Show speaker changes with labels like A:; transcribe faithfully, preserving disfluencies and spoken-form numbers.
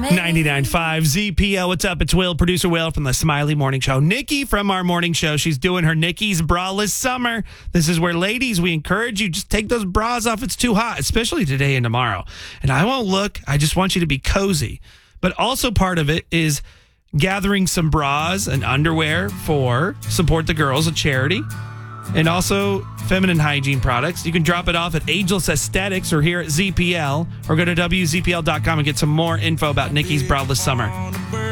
A: ninety-nine point five Z P L. What's up? It's Will, producer Will from the Smiley Morning Show. Nikki from our morning show. She's doing her Nikki's Braless Summer. This is where, ladies, we encourage you, just take those bras off. It's too hot, especially today and tomorrow. And I won't look. I just want you to be cozy. But also part of it is gathering some bras and underwear for Support the Girls, a charity. And also feminine hygiene products. You can drop it off at Ageless Aesthetics or here at Z P L, or go to W Z P L dot com and get some more info about Nikki's Braless Summer.